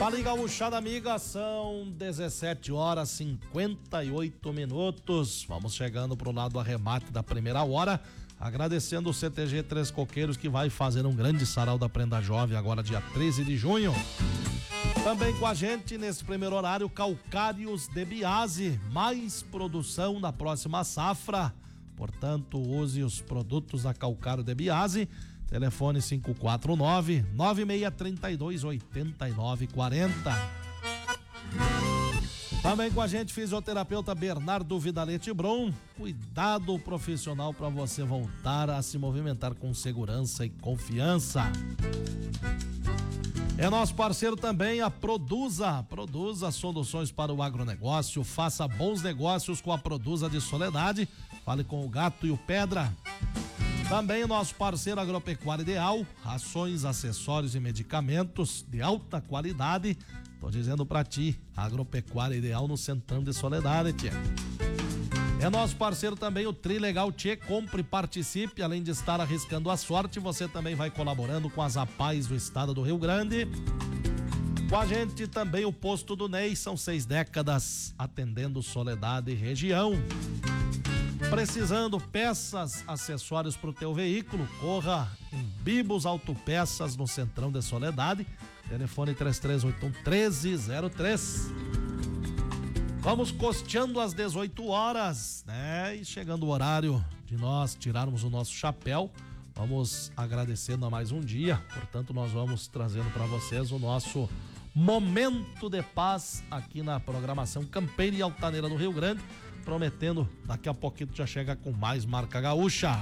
Fala aí, gauchada amiga, são 17h58. Vamos chegando pro lado do arremate da primeira hora, agradecendo o CTG Três Coqueiros, que vai fazer um grande sarau da Prenda Jovem agora dia 13 de junho. Também com a gente nesse primeiro horário, Calcários de Biase, mais produção na próxima safra. Portanto, use os produtos da Calcário de Biase. Telefone 549-9632-8940. Também com a gente, fisioterapeuta Bernardo Vidalete Brum. Cuidado profissional para você voltar a se movimentar com segurança e confiança. É nosso parceiro também a Produza soluções para o agronegócio. Faça bons negócios com a Produza de Soledade. Fale com o Gato e o Pedra. Também nosso parceiro Agropecuária Ideal, rações, acessórios e medicamentos de alta qualidade. Tô dizendo pra ti, Agropecuária Ideal no Centrão de Soledade, tia. É nosso parceiro também o Trilegal Tchê. Compre e participe, além de estar arriscando a sorte, você também vai colaborando com as APAES do estado do Rio Grande. Com a gente também o Posto do Ney, são 6 décadas atendendo Soledade e região. Precisando peças, acessórios para o teu veículo, corra em Bibos Autopeças no Centrão de Soledade, telefone 3381-1303. Vamos costeando às 18 horas, né? E chegando o horário de nós tirarmos o nosso chapéu, vamos agradecendo a mais um dia. Portanto, nós vamos trazendo para vocês o nosso Momento de Paz aqui na programação Campeira e Altaneira do Rio Grande. Prometendo, daqui a pouquinho já chega com mais marca gaúcha.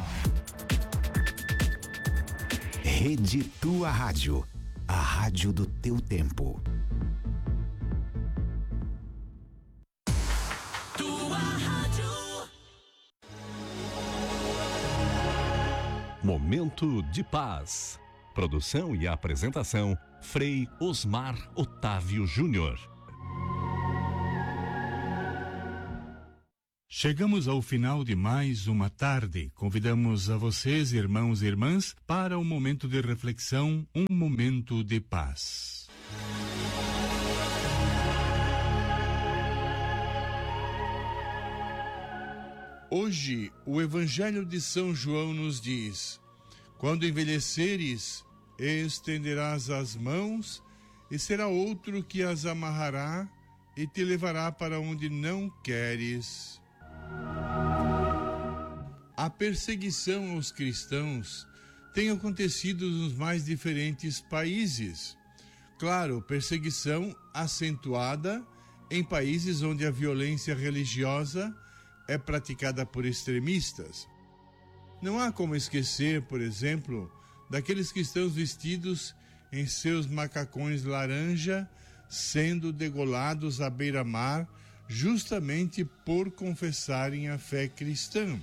Rede Tua Rádio, a rádio do teu tempo. Tua Rádio. Momento de Paz. Produção e apresentação, Frei Osmar Otávio Júnior. Chegamos ao final de mais uma tarde. Convidamos a vocês, irmãos e irmãs, para um momento de reflexão, um momento de paz. Hoje, o Evangelho de São João nos diz: quando envelheceres, estenderás as mãos, e será outro que as amarrará e te levará para onde não queres. A perseguição aos cristãos tem acontecido nos mais diferentes países. Claro, perseguição acentuada em países onde a violência religiosa é praticada por extremistas. Não há como esquecer, por exemplo, daqueles cristãos vestidos em seus macacões laranja, sendo degolados à beira-mar, justamente por confessarem a fé cristã.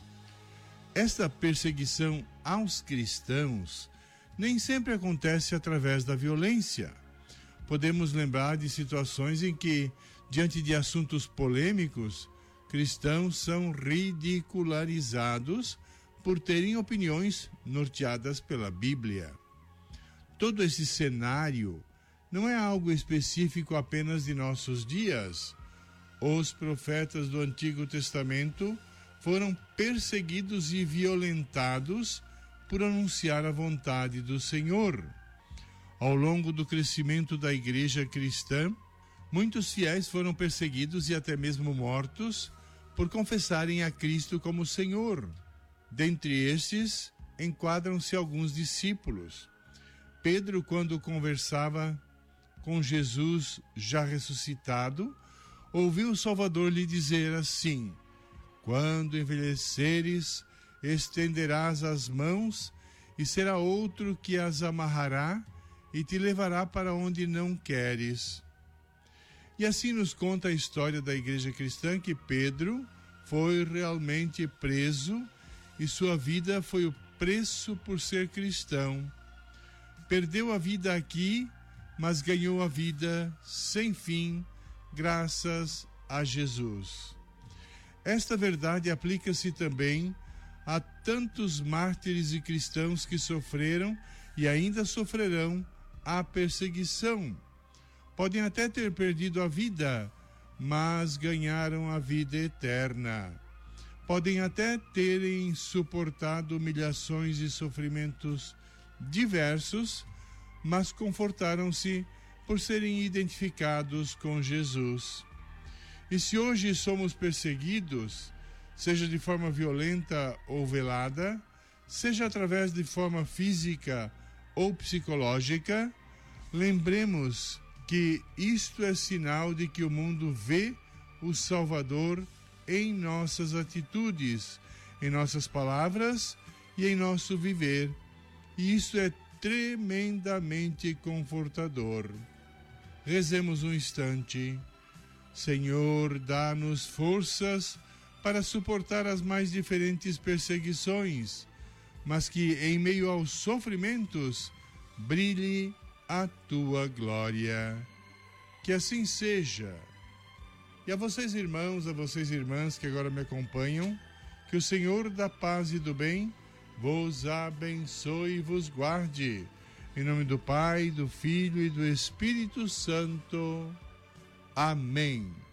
Esta perseguição aos cristãos nem sempre acontece através da violência. Podemos lembrar de situações em que, diante de assuntos polêmicos, cristãos são ridicularizados por terem opiniões norteadas pela Bíblia. Todo esse cenário não é algo específico apenas de nossos dias. Os profetas do Antigo Testamento foram perseguidos e violentados por anunciar a vontade do Senhor. Ao longo do crescimento da igreja cristã, muitos fiéis foram perseguidos e até mesmo mortos por confessarem a Cristo como Senhor. Dentre estes, enquadram-se alguns discípulos. Pedro, quando conversava com Jesus já ressuscitado, ouviu o Salvador lhe dizer assim: quando envelheceres, estenderás as mãos, e será outro que as amarrará e te levará para onde não queres. E assim nos conta a história da igreja cristã que Pedro foi realmente preso e sua vida foi o preço por ser cristão. Perdeu a vida aqui, mas ganhou a vida sem fim, graças a Jesus. Esta verdade aplica-se também a tantos mártires e cristãos que sofreram e ainda sofrerão a perseguição. podem até ter perdido a vida, mas ganharam a vida eterna. Podem até terem suportado humilhações e sofrimentos diversos, mas confortaram-se por serem identificados com Jesus. E se hoje somos perseguidos, seja de forma violenta ou velada, seja através de forma física ou psicológica, lembremos que isto é sinal de que o mundo vê o Salvador em nossas atitudes, em nossas palavras e em nosso viver. E isso é tremendamente confortador. Rezemos um instante. Senhor, dá-nos forças para suportar as mais diferentes perseguições, mas que em meio aos sofrimentos brilhe a tua glória. Que assim seja. E a vocês, irmãos, a vocês, irmãs que agora me acompanham, que o Senhor da paz e do bem vos abençoe e vos guarde. Em nome do Pai, do Filho e do Espírito Santo. Amém.